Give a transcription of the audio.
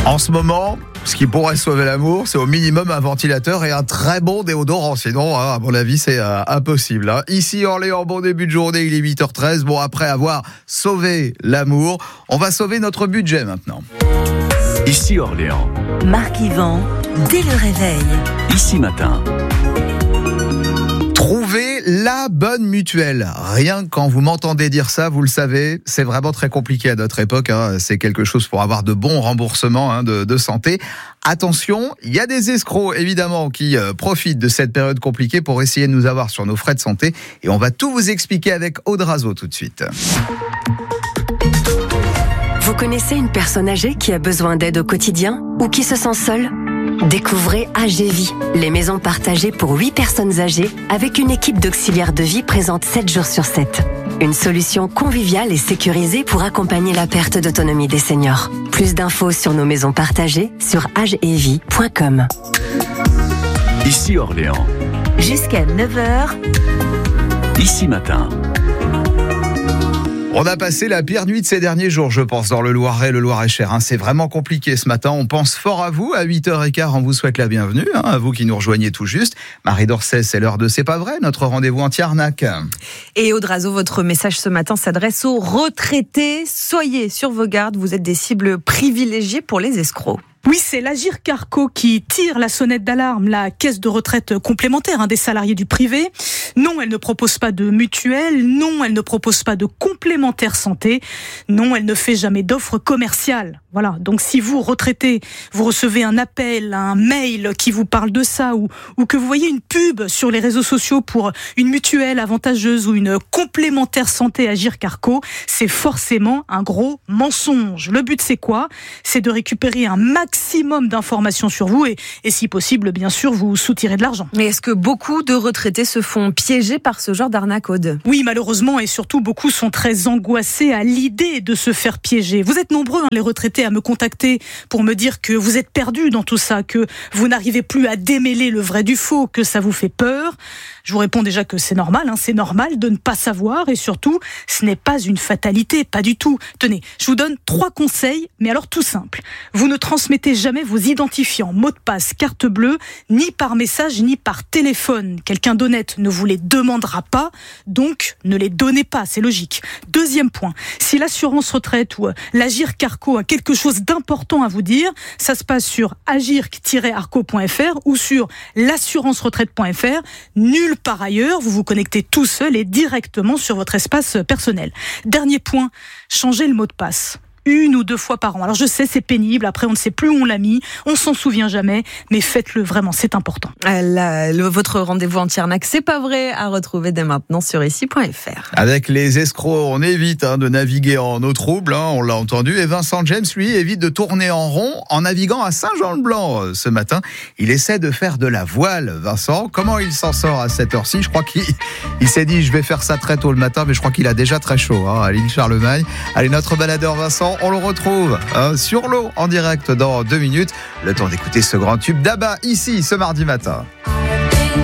En ce moment, ce qui pourrait sauver l'amour, c'est au minimum un ventilateur et un très bon déodorant. Sinon, à mon avis, c'est impossible. Ici, Orléans, bon début de journée, il est 8h13. Bon, après avoir sauvé l'amour, on va sauver notre budget maintenant. Ici Orléans. Marc Yvan, dès le réveil. Ici Matin. Trouver la bonne mutuelle. Rien que quand vous m'entendez dire ça, vous le savez, c'est vraiment très compliqué à notre époque. C'est quelque chose pour avoir de bons remboursements de santé. Attention, il y a des escrocs évidemment qui profitent de cette période compliquée pour essayer de nous avoir sur nos frais de santé. Et on va tout vous expliquer avec Aude Razo tout de suite. Vous connaissez une personne âgée qui a besoin d'aide au quotidien ou qui se sent seule ? Découvrez AGVie, les maisons partagées pour 8 personnes âgées avec une équipe d'auxiliaires de vie présente 7 jours sur 7. Une solution conviviale et sécurisée pour accompagner la perte d'autonomie des seniors. Plus d'infos sur nos maisons partagées sur agevie.com. Ici Orléans. Jusqu'à 9h. Ici Matin. On a passé la pire nuit de ces derniers jours, je pense, dans le Loiret, le Loir-et-Cher. C'est vraiment compliqué ce matin. On pense fort à vous. À 8h15, on vous souhaite la bienvenue. À vous qui nous rejoignez tout juste. Marie Dorcet, c'est l'heure de C'est pas vrai, notre rendez-vous anti-arnaque. Et Aude Razo, votre message ce matin s'adresse aux retraités. Soyez sur vos gardes, vous êtes des cibles privilégiées pour les escrocs. Oui, c'est l'Agirc Arrco qui tire la sonnette d'alarme, la caisse de retraite complémentaire des salariés du privé. Non, elle ne propose pas de mutuelle. Non, elle ne propose pas de complémentaire santé. Non, elle ne fait jamais d'offres commerciales. Voilà. Donc, si vous, retraités, vous recevez un appel, un mail qui vous parle de ça ou que vous voyez une pub sur les réseaux sociaux pour une mutuelle avantageuse ou une complémentaire santé Agirc Arrco, c'est forcément un gros mensonge. Le but, c'est quoi ? C'est de récupérer un maximum d'informations sur vous et si possible, bien sûr, vous soutirer de l'argent. Mais est-ce que beaucoup de retraités se font piéger par ce genre d'arnaque, Aude ? Oui, malheureusement, et surtout, beaucoup sont très angoissés à l'idée de se faire piéger. Vous êtes nombreux, les retraités, à me contacter pour me dire que vous êtes perdus dans tout ça, que vous n'arrivez plus à démêler le vrai du faux, que ça vous fait peur. Je vous réponds déjà que c'est normal, c'est normal de ne pas savoir et surtout, ce n'est pas une fatalité, pas du tout. Tenez, je vous donne 3 conseils, mais alors tout simple. Vous ne transmettez jamais vos identifiants, mots de passe, carte bleue, ni par message, ni par téléphone. Quelqu'un d'honnête ne vous les demandera pas, donc ne les donnez pas, c'est logique. Deuxième point, si l'assurance retraite ou l'Agirc Arrco a quelque chose d'important à vous dire, ça se passe sur agirc-arrco.fr ou sur l'assurance-retraite.fr. Nulle par ailleurs, vous vous connectez tout seul et directement sur votre espace personnel. Dernier point, changez le mot de passe. 1 ou 2 fois par an. Alors je sais, c'est pénible, après on ne sait plus où on l'a mis, on s'en souvient jamais, mais faites-le vraiment, c'est important. Votre rendez-vous anti-arnaque, c'est pas vrai, à retrouver dès maintenant sur ici.fr. Avec les escrocs, on évite de naviguer en eau trouble, on l'a entendu, et Vincent James, lui, évite de tourner en rond en naviguant à Saint-Jean-le-Blanc ce matin. Il essaie de faire de la voile, Vincent. Comment il s'en sort à cette heure-ci ? Je crois qu'il s'est dit, je vais faire ça très tôt le matin, mais je crois qu'il a déjà très chaud, à l'île Charlemagne. Allez, notre baladeur Vincent, on le retrouve sur l'eau en direct dans 2 minutes. Le temps d'écouter ce grand tube d'Abba ici ce mardi matin.